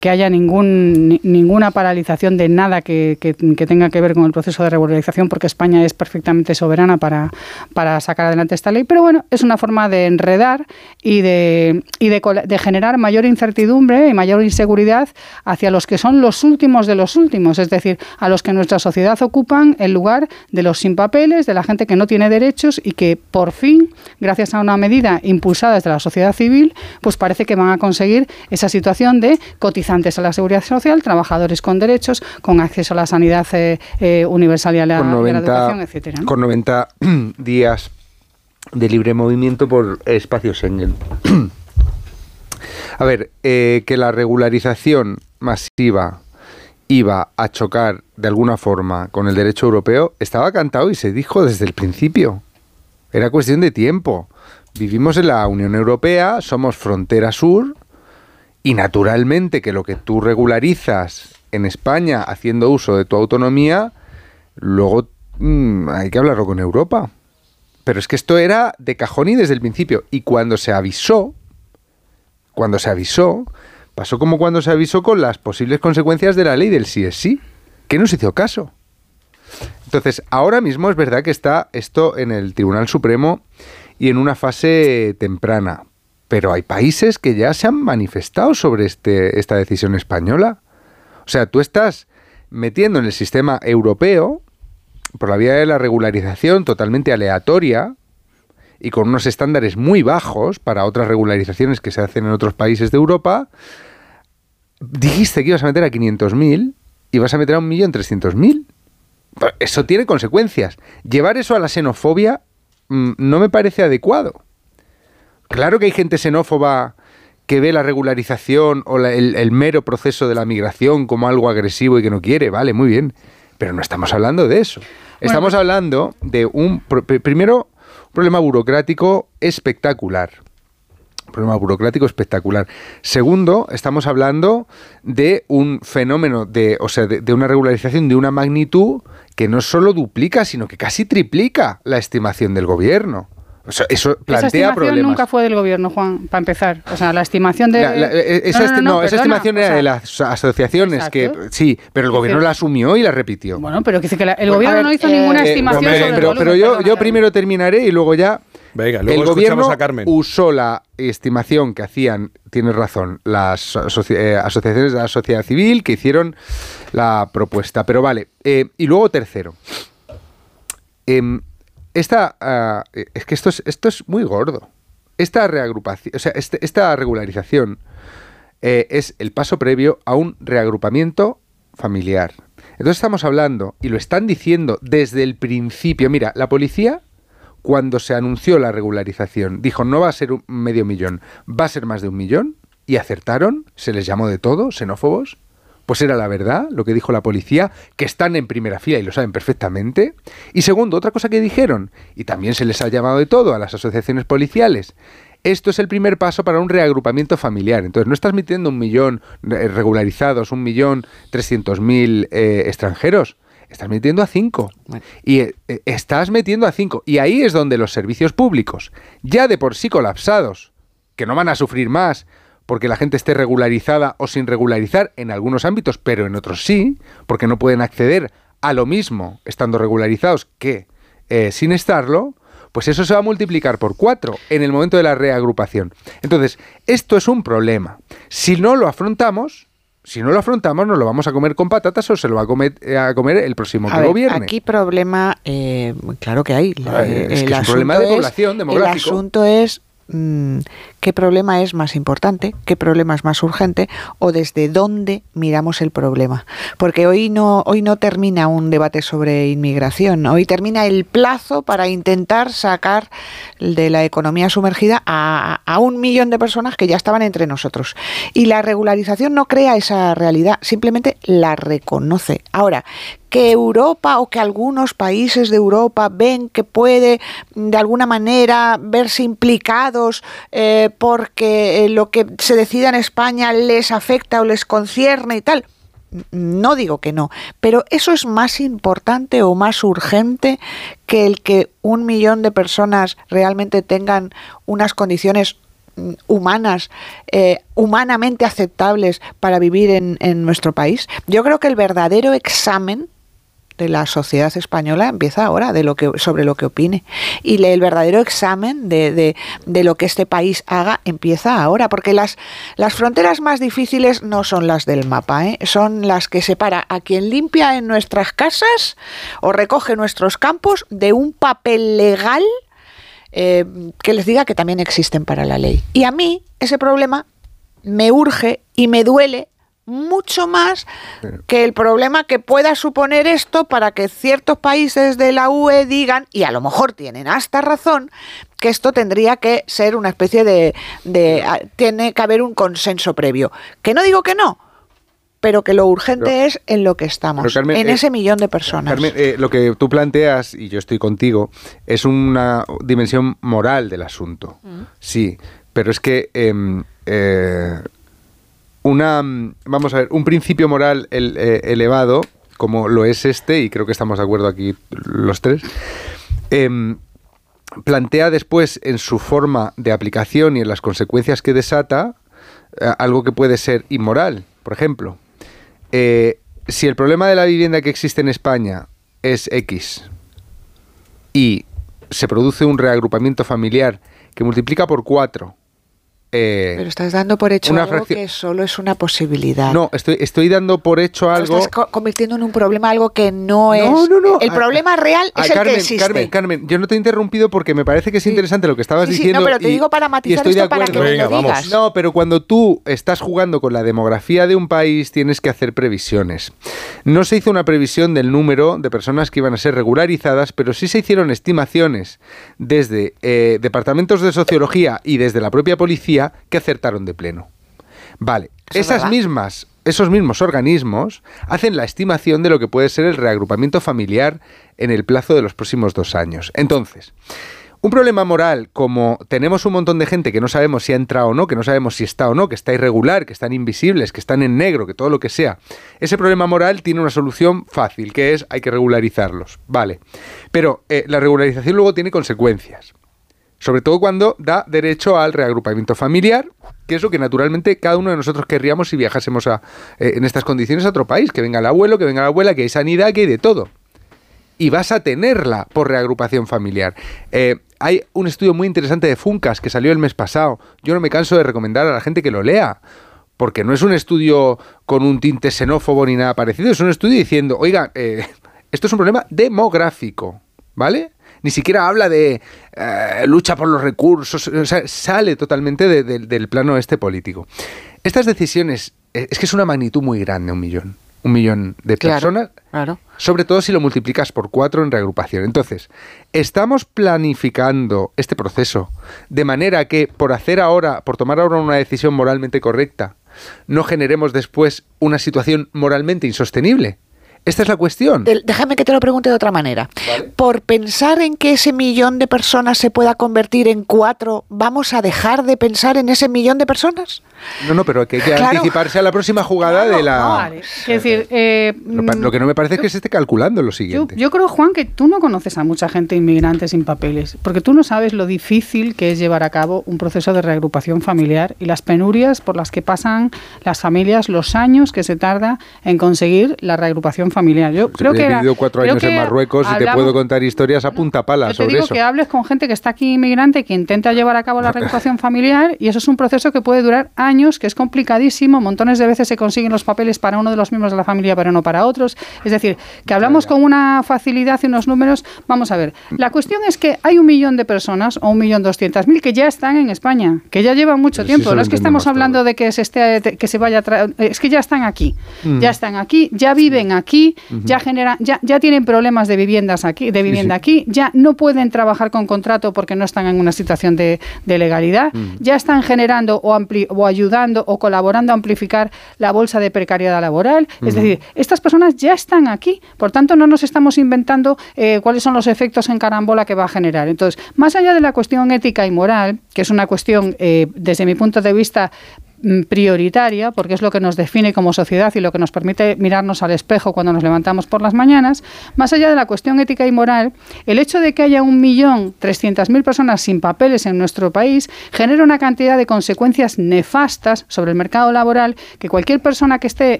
que haya ninguna paralización de nada que tenga que ver con el proceso de regularización, porque España es perfectamente soberana para sacar adelante esta ley. Pero bueno, es una forma de enredar y de generar mayor incertidumbre y mayor inseguridad hacia los que son los últimos de los últimos, es decir, a los que nuestra sociedad ocupan el lugar de los sin papeles, de la gente que no tiene derechos y que por fin, gracias a una medida impulsada desde la sociedad civil, pues parece que van a conseguir esa situación de cotizantes a la seguridad social, trabajadores con derechos, con acceso a la sanidad universal y a la educación, etcétera, ¿no? Con 90 días de libre movimiento por espacio Schengen. A ver, que la regularización masiva iba a chocar de alguna forma con el derecho europeo, estaba cantado y se dijo desde el principio. Era cuestión de tiempo. Vivimos en la Unión Europea, somos frontera sur, y naturalmente que lo que tú regularizas en España haciendo uso de tu autonomía, luego hay que hablarlo con Europa. Pero es que esto era de cajón y desde el principio. Y cuando se avisó, pasó como cuando se avisó con las posibles consecuencias de la ley del sí es sí, que no se hizo caso. Entonces, ahora mismo es verdad que está esto en el Tribunal Supremo y en una fase temprana. Pero hay países que ya se han manifestado sobre esta decisión española. O sea, tú estás metiendo en el sistema europeo, por la vía de la regularización totalmente aleatoria y con unos estándares muy bajos para otras regularizaciones que se hacen en otros países de Europa, dijiste que ibas a meter a 500.000 y vas a meter a 1.300.000. Eso tiene consecuencias. Llevar eso a la xenofobia no me parece adecuado. Claro que hay gente xenófoba que ve la regularización o el mero proceso de la migración como algo agresivo y que no quiere, vale, muy bien, pero no estamos hablando de eso. Estamos hablando de primero, un problema burocrático espectacular. Segundo, estamos hablando de un fenómeno de una regularización de una magnitud que no solo duplica, sino que casi triplica la estimación del gobierno. O sea, eso plantea esa estimación problemas. Nunca fue del gobierno, Juan, para empezar. O sea, la estimación de... Esa estimación era de las asociaciones, exacto. Que sí, pero el gobierno la asumió y la repitió. Bueno, pero dice que el gobierno no hizo ninguna estimación sobre el volumen. Pero yo primero terminaré y luego ya... Venga, luego el gobierno a Carmen. Usó la estimación que hacían, tienes razón, las asociaciones de la sociedad civil que hicieron la propuesta. Pero vale, y luego tercero. Es que esto es muy gordo. Esta reagrupación, o sea, esta regularización es el paso previo a un reagrupamiento familiar. Entonces estamos hablando, y lo están diciendo desde el principio. Mira, la policía, cuando se anunció la regularización, dijo no va a ser 500.000, va a ser más de 1 millón, y acertaron, se les llamó de todo, xenófobos. Pues era la verdad, lo que dijo la policía, que están en primera fila y lo saben perfectamente. Y segundo, otra cosa que dijeron, y también se les ha llamado de todo a las asociaciones policiales, esto es el primer paso para un reagrupamiento familiar. Entonces no estás metiendo 1 millón regularizados, 1.300.000 extranjeros, estás metiendo a 5. Bueno. Y estás metiendo a 5. Y ahí es donde los servicios públicos, ya de por sí colapsados, que no van a sufrir más, porque la gente esté regularizada o sin regularizar en algunos ámbitos, pero en otros sí, porque no pueden acceder a lo mismo estando regularizados que sin estarlo, pues eso se va a multiplicar por 4 en el momento de la reagrupación. Entonces, esto es un problema. Si no lo afrontamos, nos lo vamos a comer con patatas o se lo va a comer el próximo que gobierne. Aquí problema, claro que hay. Es que es un problema de población, demográfico. El asunto es qué problema es más importante, qué problema es más urgente o desde dónde miramos el problema. Porque hoy no termina un debate sobre inmigración, hoy termina el plazo para intentar sacar de la economía sumergida a 1 millón de personas que ya estaban entre nosotros. Y la regularización no crea esa realidad, simplemente la reconoce. Ahora, que Europa o que algunos países de Europa ven que puede de alguna manera verse implicados porque lo que se decida en España les afecta o les concierne y tal. No digo que no, pero eso es más importante o más urgente que el que 1 millón de personas realmente tengan unas condiciones humanas, humanamente aceptables para vivir en nuestro país. Yo creo que el verdadero examen de la sociedad española empieza ahora, sobre lo que opine. Y el verdadero examen de lo que este país haga empieza ahora, porque las fronteras más difíciles no son las del mapa, son las que separa a quien limpia en nuestras casas o recoge nuestros campos de un papel legal que les diga que también existen para la ley. Y a mí ese problema me urge y me duele mucho más que el problema que pueda suponer esto para que ciertos países de la UE digan, y a lo mejor tienen hasta razón, que esto tendría que ser una especie tiene que haber un consenso previo. Que no digo que no, pero que lo urgente es en lo que estamos, Carmen, en ese millón de personas. Carmen, lo que tú planteas, y yo estoy contigo, es una dimensión moral del asunto. Sí, pero es que vamos a ver, un principio moral elevado, como lo es y creo que estamos de acuerdo aquí los tres, plantea después en su forma de aplicación y en las consecuencias que desata algo que puede ser inmoral. Por ejemplo, si el problema de la vivienda que existe en España es X y se produce un reagrupamiento familiar que multiplica por 4. Pero estás dando por hecho algo que solo es una posibilidad. No, estoy dando por hecho algo. Estás convirtiendo en un problema algo que no es. No. El problema real es el que existe. Carmen, yo no te he interrumpido porque me parece que es interesante lo que estabas diciendo. No, pero te digo para matizar esto para que me lo digas. No, pero cuando tú estás jugando con la demografía de un país tienes que hacer previsiones. No se hizo una previsión del número de personas que iban a ser regularizadas, pero sí se hicieron estimaciones desde departamentos de sociología y desde la propia policía que acertaron de pleno. Vale, esos mismos organismos hacen la estimación de lo que puede ser el reagrupamiento familiar en el plazo de los próximos 2 años. Entonces, un problema moral como tenemos un montón de gente que no sabemos si ha entrado o no, que no sabemos si está o no, que está irregular, que están invisibles, que están en negro, que todo lo que sea, ese problema moral tiene una solución fácil, que es hay que regularizarlos. Vale, pero la regularización luego tiene consecuencias. Sobre todo cuando da derecho al reagrupamiento familiar, que es lo que naturalmente cada uno de nosotros querríamos si viajásemos en estas condiciones a otro país, que venga el abuelo, que venga la abuela, que hay sanidad, que hay de todo. Y vas a tenerla por reagrupación familiar. Hay un estudio muy interesante de Funcas que salió el mes pasado. Yo no me canso de recomendar a la gente que lo lea, porque no es un estudio con un tinte xenófobo ni nada parecido, es un estudio diciendo, oiga, esto es un problema demográfico, ¿vale? Ni siquiera habla de lucha por los recursos, o sea, sale totalmente del plano político. Estas decisiones, es que es una magnitud muy grande, 1 millón de personas, claro. Sobre todo si lo multiplicas por 4 en reagrupación. Entonces, estamos planificando este proceso de manera que por tomar ahora una decisión moralmente correcta, no generemos después una situación moralmente insostenible. Esta es la cuestión. Déjame que te lo pregunte de otra manera. ¿Vale? Por pensar en que ese millón de personas se pueda convertir en 4, ¿vamos a dejar de pensar en ese millón de personas? No, pero que hay que anticiparse a la próxima jugada de la... Vale. Es decir, lo que no me parece es que se esté calculando lo siguiente. Yo creo, Juan, que tú no conoces a mucha gente inmigrante sin papeles, porque tú no sabes lo difícil que es llevar a cabo un proceso de reagrupación familiar y las penurias por las que pasan las familias, los años que se tarda en conseguir la reagrupación familiar. Yo creo que he vivido 4 años en Marruecos y te puedo contar historias a punta pala sobre eso. Yo te digo que hables con gente que está aquí inmigrante, que intenta llevar a cabo la reagrupación familiar, y eso es un proceso que puede durar años, que es complicadísimo. Montones de veces se consiguen los papeles para uno de los miembros de la familia, pero no para otros. Es decir, que hablamos con una facilidad y unos números. Vamos a ver. La cuestión es que hay 1 millón de personas, o 1.200.000, que ya están en España, que ya llevan mucho tiempo. No es que estamos hablando de que se vaya es que ya están aquí. Ya están aquí, ya viven aquí, ya generan, ya tienen problemas de viviendas aquí, de vivienda aquí, ya no pueden trabajar con contrato porque no están en una situación de legalidad, ya están generando o ayudando o colaborando a amplificar la bolsa de precariedad laboral. Es decir, estas personas ya están aquí, por tanto no nos estamos inventando cuáles son los efectos en carambola que va a generar. Entonces, más allá de la cuestión ética y moral, que es una cuestión desde mi punto de vista prioritaria, porque es lo que nos define como sociedad y lo que nos permite mirarnos al espejo cuando nos levantamos por las mañanas, más allá de la cuestión ética y moral, el hecho de que haya 1.300.000 personas sin papeles en nuestro país genera una cantidad de consecuencias nefastas sobre el mercado laboral que cualquier persona que esté